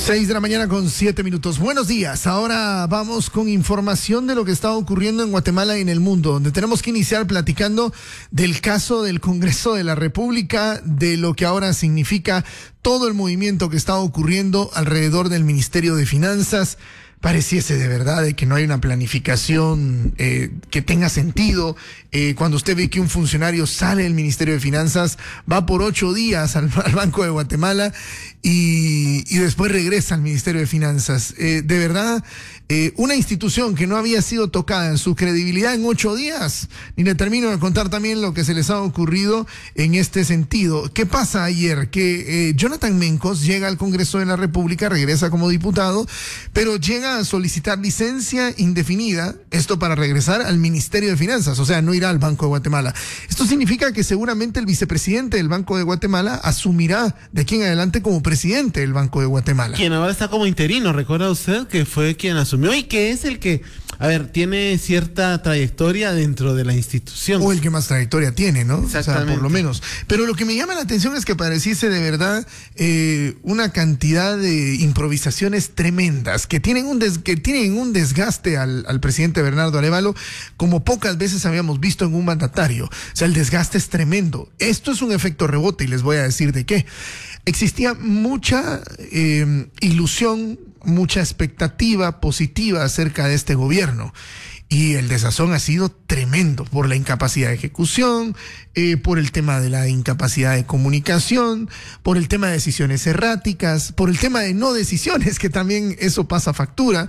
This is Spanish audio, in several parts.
6:07 a.m. Buenos días. Ahora vamos con información de lo que está ocurriendo en Guatemala y en el mundo, donde tenemos que iniciar platicando del caso del Congreso de la República, de lo que ahora significa todo el movimiento que está ocurriendo alrededor del Ministerio de Finanzas. Pareciese de verdad de que no hay una planificación que tenga sentido. Cuando usted ve que un funcionario sale del Ministerio de Finanzas, va por 8 días al Banco de Guatemala y después regresa al Ministerio de Finanzas. De verdad, una institución que no había sido tocada en su credibilidad en 8 días. Y le termino de contar también lo que se les ha ocurrido en este sentido. ¿Qué pasa ayer? Que Jonathan Mencos llega al Congreso de la República, regresa como diputado, pero llega a solicitar licencia indefinida, esto para regresar al Ministerio de Finanzas, o sea, no irá al Banco de Guatemala. Esto significa que seguramente el vicepresidente del Banco de Guatemala asumirá de aquí en adelante como presidente del Banco de Guatemala. Quien ahora está como interino, ¿recuerda usted que fue quien asumió y que es el que, tiene cierta trayectoria dentro de la institución? O el que más trayectoria tiene, ¿no? Exactamente. O sea, por lo menos. Pero lo que me llama la atención es que pareciese de verdad una cantidad de improvisaciones tremendas que tienen un desgaste al presidente Bernardo Arévalo como pocas veces habíamos visto en un mandatario. O sea, el desgaste es tremendo. Esto es un efecto rebote y les voy a decir de qué. Existía mucha ilusión, mucha expectativa positiva acerca de este gobierno. Y el desazón ha sido tremendo por la incapacidad de ejecución, por el tema de la incapacidad de comunicación, por el tema de decisiones erráticas, por el tema de no decisiones, que también eso pasa factura,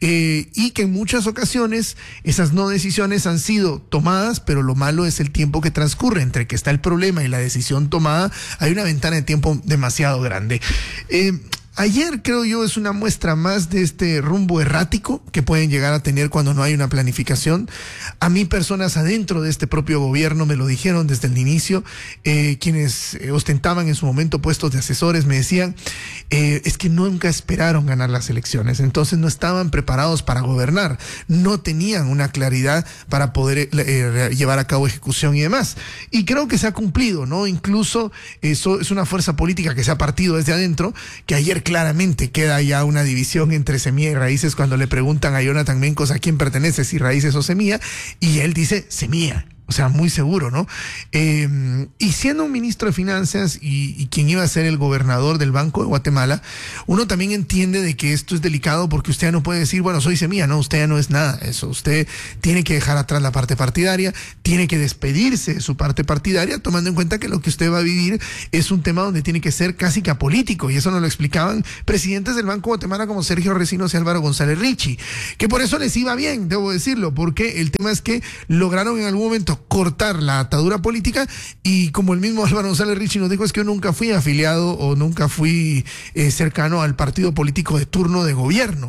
y que en muchas ocasiones esas no decisiones han sido tomadas, pero lo malo es el tiempo que transcurre entre que está el problema y la decisión tomada. Hay una ventana de tiempo demasiado grande. Ayer, creo yo, es una muestra más de este rumbo errático que pueden llegar a tener cuando no hay una planificación. A mí, personas adentro de este propio gobierno me lo dijeron desde el inicio. Quienes ostentaban en su momento puestos de asesores me decían, es que nunca esperaron ganar las elecciones, entonces no estaban preparados para gobernar, no tenían una claridad para poder llevar a cabo ejecución y demás. Y creo que se ha cumplido, ¿no? Incluso eso es una fuerza política que se ha partido desde adentro, que ayer claramente queda ya una división entre Semilla y Raíces cuando le preguntan a Jonathan Mencos a quién pertenece, si Raíces o Semilla, y él dice Semilla. O sea, muy seguro, ¿no? Y siendo un ministro de Finanzas y quien iba a ser el gobernador del Banco de Guatemala, uno también entiende de que esto es delicado porque usted ya no puede decir, bueno, soy Semilla. No, usted ya no es nada de eso. Usted tiene que dejar atrás la parte partidaria, tiene que despedirse de su parte partidaria, tomando en cuenta que lo que usted va a vivir es un tema donde tiene que ser casi que apolítico. Y eso nos lo explicaban presidentes del Banco de Guatemala como Sergio Recinos y Álvaro González Richie, que por eso les iba bien, debo decirlo, porque el tema es que lograron en algún momento cortar la atadura política y como el mismo Álvaro González Richie nos dijo, es que yo nunca fui afiliado o nunca fui cercano al partido político de turno de gobierno,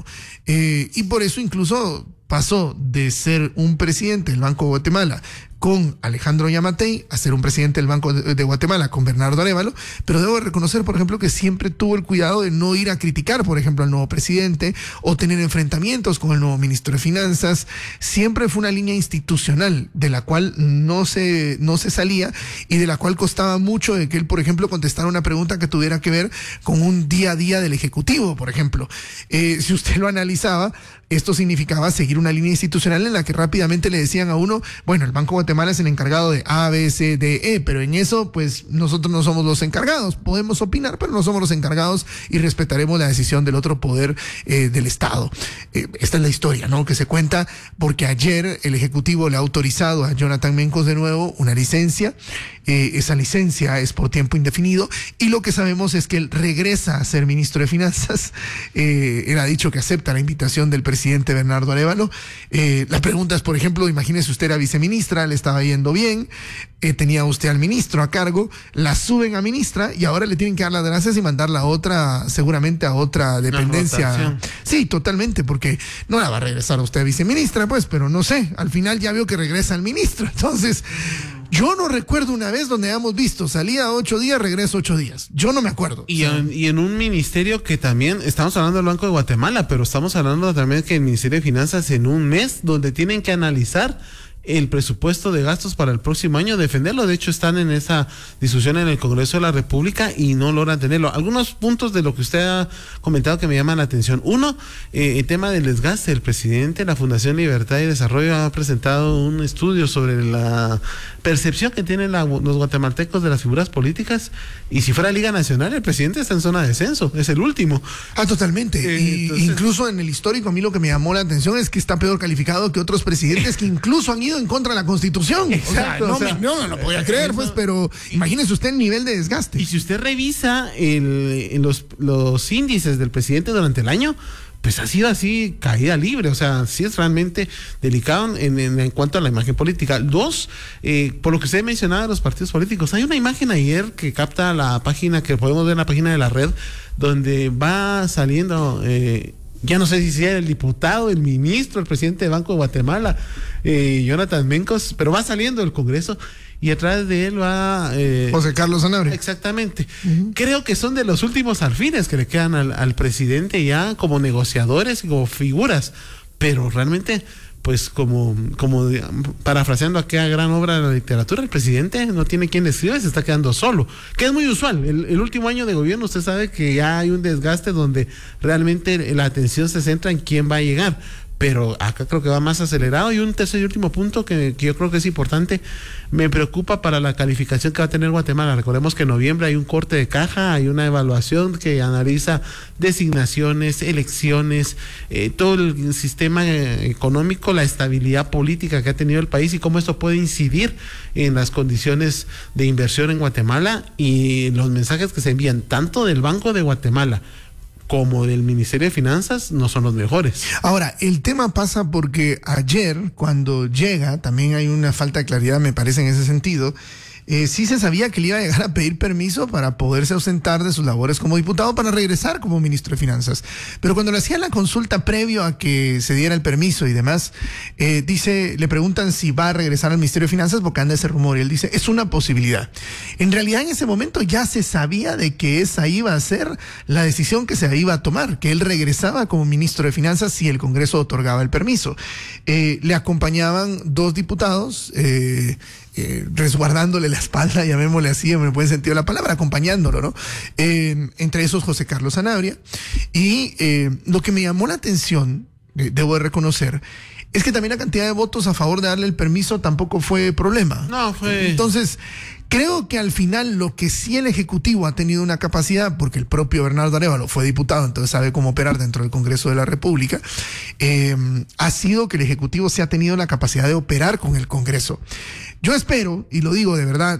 y por eso incluso pasó de ser un presidente del Banco de Guatemala con Alejandro Yamatei a ser un presidente del Banco de Guatemala con Bernardo Arévalo, pero debo reconocer, por ejemplo, que siempre tuvo el cuidado de no ir a criticar, por ejemplo, al nuevo presidente o tener enfrentamientos con el nuevo ministro de Finanzas. Siempre fue una línea institucional de la cual no se salía y de la cual costaba mucho de que él, por ejemplo, contestara una pregunta que tuviera que ver con un día a día del Ejecutivo, por ejemplo. Si usted lo analizaba, esto significaba seguir una línea institucional en la que rápidamente le decían a uno, bueno, el Banco de Guatemala es el encargado de A, B, C, D, E, pero en eso, pues, nosotros no somos los encargados. Podemos opinar, pero no somos los encargados y respetaremos la decisión del otro poder del Estado. Esta es la historia, ¿no?, que se cuenta, porque ayer el Ejecutivo le ha autorizado a Jonathan Mencos de nuevo una licencia. Esa licencia es por tiempo indefinido y lo que sabemos es que él regresa a ser ministro de Finanzas. Él ha dicho que acepta la invitación del presidente Bernardo Arévalo. La pregunta es, por ejemplo, imagínese usted era viceministra, le estaba yendo bien, tenía usted al ministro a cargo, la suben a ministra y ahora le tienen que dar las gracias y mandarla a otra, seguramente a otra dependencia. Sí, totalmente, porque no la va a regresar a usted a viceministra, pues, pero no sé, al final ya veo que regresa al ministro. Entonces, yo no recuerdo una vez donde hayamos visto, salía 8 días, regreso 8 días. Yo no me acuerdo. Y en un ministerio que también, estamos hablando del Banco de Guatemala, pero estamos hablando también que el Ministerio de Finanzas en un mes, donde tienen que analizar el presupuesto de gastos para el próximo año, defenderlo. De hecho, están en esa discusión en el Congreso de la República y no logran tenerlo. Algunos puntos de lo que usted ha comentado que me llaman la atención. Uno, el tema del desgaste. El presidente de la Fundación Libertad y Desarrollo ha presentado un estudio sobre la percepción que tienen los guatemaltecos de las figuras políticas, y si fuera Liga Nacional, el presidente está en zona de descenso, es el último. Totalmente. Entonces, incluso en el histórico, a mí lo que me llamó la atención es que está peor calificado que otros presidentes que incluso han ido en contra de la Constitución. Exacto, no lo podía creer, pues, pero imagínese usted el nivel de desgaste. Y si usted revisa los índices del presidente durante el año, pues ha sido así, caída libre. O sea, sí es realmente delicado en cuanto a la imagen política. Dos, por lo que usted mencionaba de los partidos políticos, hay una imagen ayer que capta la página, que podemos ver en la página de la red, donde va saliendo, ya no sé si sea el diputado, el ministro, el presidente de Banco de Guatemala, Jonathan Mencos, pero va saliendo del Congreso, y atrás de él va José Carlos Sanabria. Exactamente. Creo que son de los últimos alfiles que le quedan al presidente ya como negociadores y como figuras, pero realmente, pues como parafraseando aquella gran obra de la literatura, el presidente no tiene quien le escriba y se está quedando solo, que es muy usual. El último año de gobierno, usted sabe que ya hay un desgaste donde realmente la atención se centra en quién va a llegar. Pero acá creo que va más acelerado. Y un tercer y último punto que yo creo que es importante, me preocupa para la calificación que va a tener Guatemala. Recordemos que en noviembre hay un corte de caja, hay una evaluación que analiza designaciones, elecciones, todo el sistema económico, la estabilidad política que ha tenido el país y cómo esto puede incidir en las condiciones de inversión en Guatemala, y los mensajes que se envían tanto del Banco de Guatemala como del Ministerio de Finanzas no son los mejores. Ahora, el tema pasa porque ayer, cuando llega, también hay una falta de claridad, me parece, en ese sentido. Sí se sabía que le iba a llegar a pedir permiso para poderse ausentar de sus labores como diputado para regresar como ministro de Finanzas. Pero cuando le hacían la consulta previo a que se diera el permiso y demás, le preguntan si va a regresar al Ministerio de Finanzas porque anda ese rumor, y él dice, es una posibilidad. En realidad, en ese momento ya se sabía de que esa iba a ser la decisión que se iba a tomar, que él regresaba como ministro de Finanzas si el Congreso otorgaba el permiso. Le acompañaban dos diputados, resguardándole la espalda, llamémosle así, en el buen sentido de la palabra, acompañándolo, ¿no? Entre esos José Carlos Sanabria. Y lo que me llamó la atención, debo de reconocer, es que también la cantidad de votos a favor de darle el permiso tampoco fue problema. No, fue... Entonces, creo que al final lo que sí el Ejecutivo ha tenido una capacidad, porque el propio Bernardo Arévalo fue diputado, entonces sabe cómo operar dentro del Congreso de la República, ha sido que el Ejecutivo sí ha tenido la capacidad de operar con el Congreso. Yo espero, y lo digo de verdad,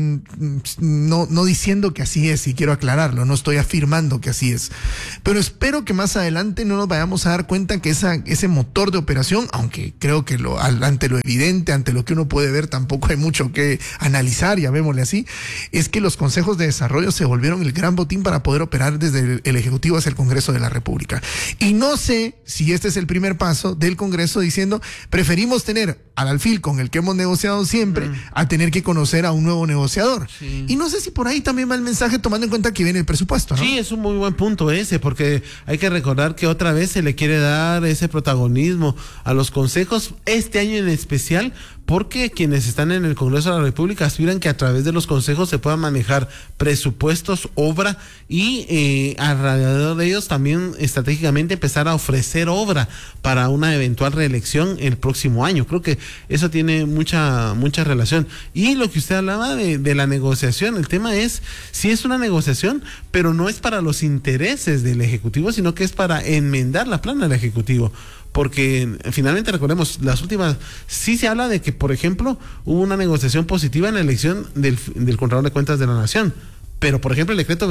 no diciendo que así es, y quiero aclararlo, no estoy afirmando que así es, pero espero que más adelante no nos vayamos a dar cuenta que ese motor de operación, aunque creo que ante lo evidente, ante lo que uno puede ver, tampoco hay mucho que analizar, llamémosle así, es que los consejos de desarrollo se volvieron el gran botín para poder operar desde el Ejecutivo hacia el Congreso de la República. Y no sé si este es el primer paso del Congreso diciendo, preferimos tener al alfil con el que hemos negociado siempre, a tener que conocer a un nuevo negociador. Sí. Y no sé si por ahí también va el mensaje, tomando en cuenta que viene el presupuesto, ¿no? Sí, es un muy buen punto ese, porque hay que recordar que otra vez se le quiere dar ese protagonismo a los consejos, este año en especial, porque quienes están en el Congreso de la República aspiran que a través de los consejos se puedan manejar presupuestos, obra, y alrededor de ellos también estratégicamente empezar a ofrecer obra para una eventual reelección el próximo año. Creo que eso tiene mucha relación. Y lo que usted hablaba de la negociación, el tema es, sí es una negociación, pero no es para los intereses del Ejecutivo, sino que es para enmendar la plana del Ejecutivo. Porque finalmente, recordemos, las últimas, sí se habla de que, por ejemplo, hubo una negociación positiva en la elección del Contralor de Cuentas de la Nación. Pero, por ejemplo, el decreto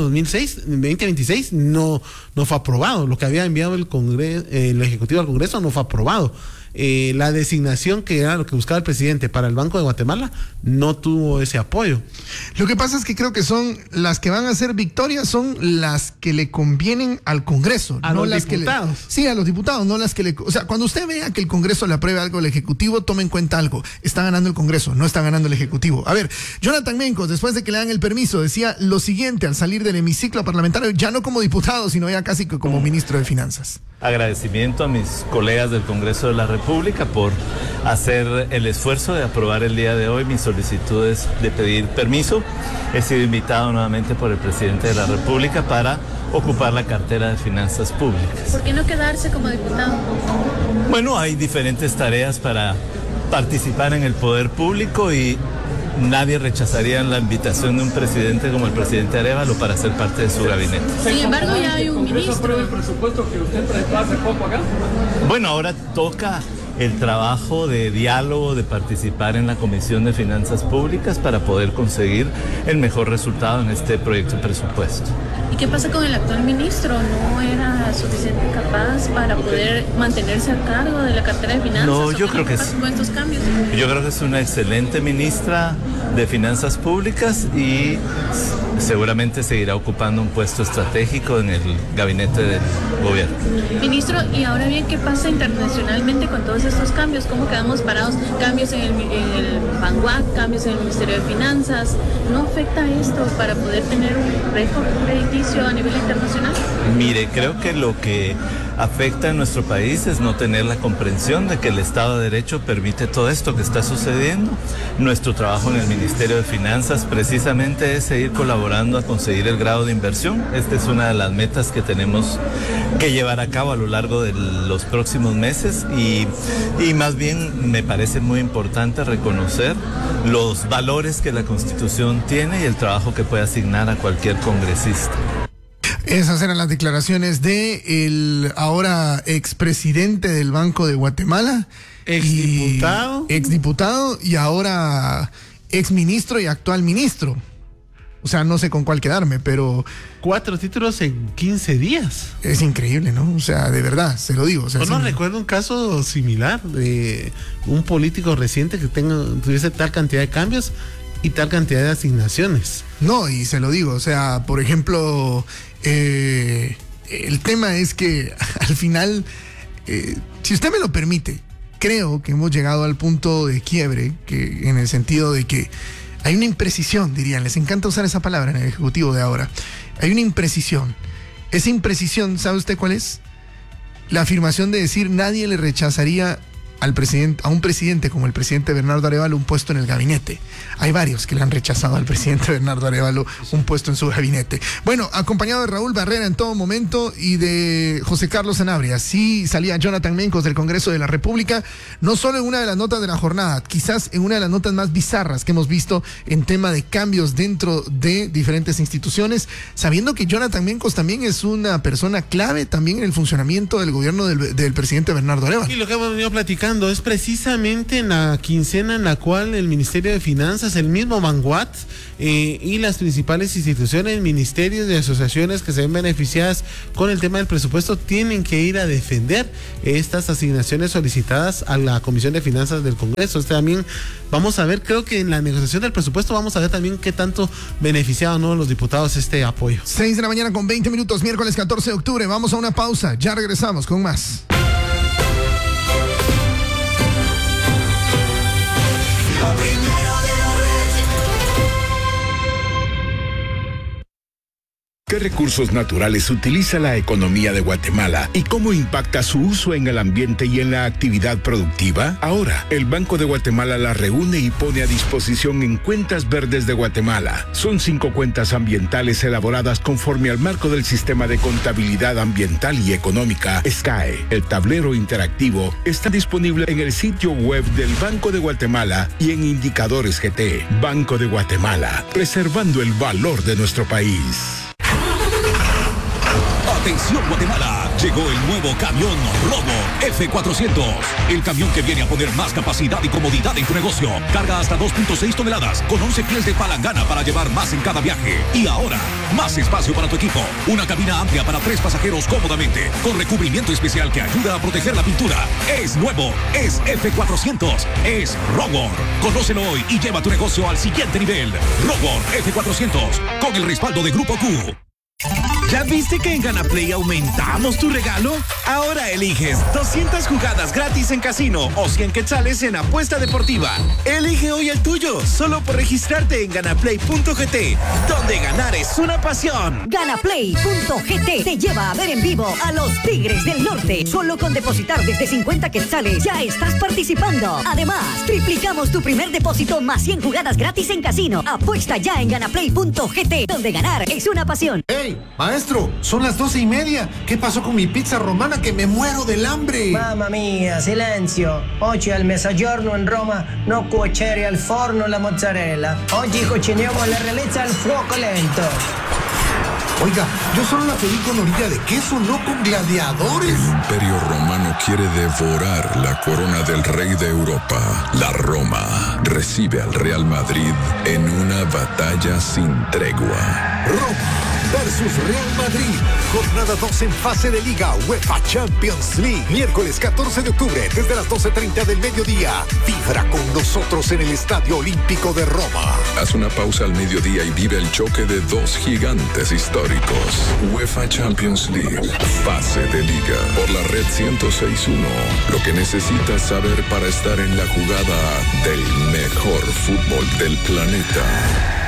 21/2026 no fue aprobado. Lo que había enviado el Ejecutivo al Congreso no fue aprobado. La designación que era lo que buscaba el presidente para el Banco de Guatemala no tuvo ese apoyo. Lo que pasa es que creo que son las que van a ser victorias, son las que le convienen al Congreso, a no los las diputados. Sí, a los diputados, no las que le... O sea, cuando usted vea que el Congreso le apruebe algo al Ejecutivo, tome en cuenta algo. Está ganando el Congreso, no está ganando el Ejecutivo. A ver, Jonathan Mencos, después de que le dan el permiso, decía lo siguiente al salir del hemiciclo parlamentario, ya no como diputado, sino ya casi como ministro de Finanzas. Agradecimiento a mis colegas del Congreso de la República República por hacer el esfuerzo de aprobar el día de hoy mis solicitudes de pedir permiso. He sido invitado nuevamente por el presidente de la República para ocupar la cartera de Finanzas Públicas. ¿Por qué no quedarse como diputado? Bueno, hay diferentes tareas para participar en el poder público y nadie rechazaría la invitación de un presidente como el presidente Arévalo para ser parte de su gabinete. Sin embargo, ya hay un ministro. ¿El presupuesto que usted presentó hace poco acá? Bueno, ahora toca el trabajo de diálogo, de participar en la Comisión de Finanzas Públicas para poder conseguir el mejor resultado en este proyecto de presupuesto. ¿Y qué pasa con el actual ministro? ¿No era suficiente capaz para poder mantenerse a cargo de la cartera de finanzas? No, yo creo que con estos cambios? Yo creo que es una excelente ministra de Finanzas Públicas y seguramente seguirá ocupando un puesto estratégico en el gabinete del gobierno. Ministro, y ahora bien, ¿qué pasa internacionalmente con todos estos cambios? ¿Cómo quedamos parados? Cambios en el Banguac, cambios en el Ministerio de Finanzas. ¿No afecta esto para poder tener un récord crediticio a nivel internacional? Mire, creo que lo que afecta en nuestro país es no tener la comprensión de que el Estado de Derecho permite todo esto que está sucediendo. Nuestro trabajo en el Ministerio de Finanzas precisamente es seguir colaborando a conseguir el grado de inversión. Esta es una de las metas que tenemos que llevar a cabo a lo largo de los próximos meses y más bien me parece muy importante reconocer los valores que la Constitución tiene y el trabajo que puede asignar a cualquier congresista. Esas eran las declaraciones de el ahora expresidente del Banco de Guatemala. Exdiputado y ahora exministro y actual ministro. O sea, no sé con cuál quedarme, pero... 4 títulos en 15 días. Es increíble, ¿no? O sea, de verdad, se lo digo. O sea, no recuerdo un caso similar de un político reciente que tuviese tal cantidad de cambios y tal cantidad de asignaciones. No, y se lo digo, o sea, por ejemplo, el tema es que al final, si usted me lo permite, creo que hemos llegado al punto de quiebre, que en el sentido de que hay una imprecisión, dirían, les encanta usar esa palabra en el Ejecutivo de ahora. Hay una imprecisión. Esa imprecisión, ¿sabe usted cuál es? La afirmación de decir nadie le rechazaría a un presidente como el presidente Bernardo Arévalo un puesto en el gabinete. Hay varios que le han rechazado al presidente Bernardo Arévalo un puesto en su gabinete. Bueno, acompañado de Raúl Barrera en todo momento y de José Carlos Sanabria. Sí salía Jonathan Mencos del Congreso de la República, no solo en una de las notas de la jornada, quizás en una de las notas más bizarras que hemos visto en tema de cambios dentro de diferentes instituciones, sabiendo que Jonathan Mencos también es una persona clave también en el funcionamiento del gobierno del presidente Bernardo Arévalo. Y lo que hemos venido platicando es precisamente en la quincena en la cual el Ministerio de Finanzas, el mismo Banguat y las principales instituciones, ministerios y asociaciones que se ven beneficiadas con el tema del presupuesto tienen que ir a defender estas asignaciones solicitadas a la Comisión de Finanzas del Congreso. También vamos a ver, creo que en la negociación del presupuesto vamos a ver también qué tanto beneficiado no los diputados este apoyo. 6 de la mañana con 20 minutos, miércoles 14 de octubre. Vamos a una pausa, ya regresamos con más. ¿Qué recursos naturales utiliza la economía de Guatemala y cómo impacta su uso en el ambiente y en la actividad productiva? Ahora, el Banco de Guatemala la reúne y pone a disposición en Cuentas Verdes de Guatemala. Son 5 cuentas ambientales elaboradas conforme al marco del Sistema de Contabilidad Ambiental y Económica, SCAE. El tablero interactivo está disponible en el sitio web del Banco de Guatemala y en Indicadores GT. Banco de Guatemala, preservando el valor de nuestro país. Atención Guatemala, llegó el nuevo camión Robo F400, el camión que viene a poner más capacidad y comodidad en tu negocio. Carga hasta 2.6 toneladas con 11 pies de palangana para llevar más en cada viaje. Y ahora, más espacio para tu equipo, una cabina amplia para 3 pasajeros cómodamente, con recubrimiento especial que ayuda a proteger la pintura. Es nuevo, es F400, es Robo. Conócelo hoy y lleva tu negocio al siguiente nivel. Robo F400, con el respaldo de Grupo Q. ¿Ya viste que en GanaPlay aumentamos tu regalo? Ahora eliges 200 jugadas gratis en casino o 100 quetzales en apuesta deportiva. Elige hoy el tuyo, solo por registrarte en ganaplay.gt, donde ganar es una pasión. Ganaplay.gt te lleva a ver en vivo a los Tigres del Norte. Solo con depositar desde 50 quetzales ya estás participando. Además, triplicamos tu primer depósito más 100 jugadas gratis en casino. Apuesta ya en ganaplay.gt, donde ganar es una pasión. ¡Hey, maestro! Son las 12:30. ¿Qué pasó con mi pizza romana que me muero del hambre? Mamma mia, silenzio. Oggi al mezzogiorno in Roma no cuocere al forno la mozzarella. Oggi cociniamo la realezza al fuoco lento. Oiga, yo solo la pedí con orilla de queso, no con gladiadores. El Imperio Romano quiere devorar la corona del rey de Europa. La Roma recibe al Real Madrid en una batalla sin tregua. Roma versus Real Madrid. Jornada 2 en fase de Liga UEFA Champions League. Miércoles 14 de octubre desde las 12:30 del mediodía. Vibra con nosotros en el Estadio Olímpico de Roma. Haz una pausa al mediodía y vive el choque de dos gigantes históricos. UEFA Champions League. Fase de Liga. Por la red 106.1. Lo que necesitas saber para estar en la jugada del mejor fútbol del planeta.